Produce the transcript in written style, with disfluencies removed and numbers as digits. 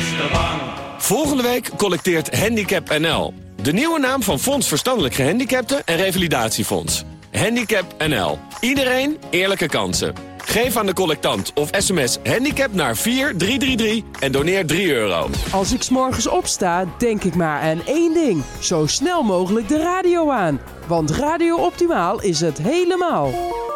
is te bang. Volgende week collecteert Handicap NL. De nieuwe naam van Fonds Verstandelijk Gehandicapten en Revalidatiefonds. Handicap NL. Iedereen eerlijke kansen. Geef aan de collectant of sms handicap naar 4333 en doneer €3. Als ik 's morgens opsta, denk ik maar aan één ding. Zo snel mogelijk de radio aan. Want Radio Optimaal is het helemaal.